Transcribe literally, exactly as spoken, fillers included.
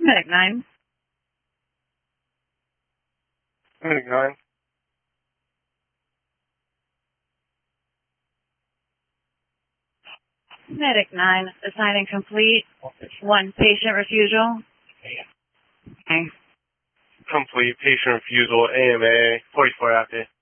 Medic nine. Medic nine. Medic nine, assigning complete. One patient refusal. Okay. Complete patient refusal, A M A, forty-four active.